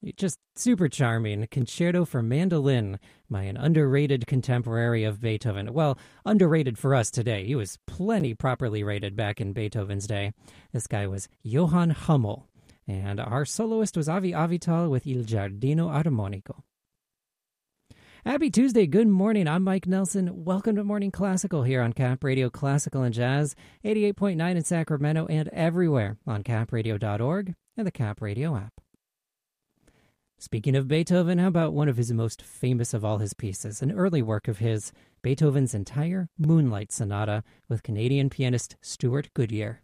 Just super charming. Concerto for Mandolin by an underrated contemporary of Beethoven. Well, underrated for us today. He was plenty properly rated back in Beethoven's day. This guy was Johann Hummel. And our soloist was Avi Avital with Il Giardino Armonico. Happy Tuesday. Good morning. I'm Mike Nelson. Welcome to Morning Classical here on Cap Radio Classical and Jazz, 88.9 in Sacramento and everywhere on capradio.org and the Cap Radio app. Speaking of Beethoven, how about one of his most famous of all his pieces, an early work of his, Beethoven's entire Moonlight Sonata with Canadian pianist Stuart Goodyear.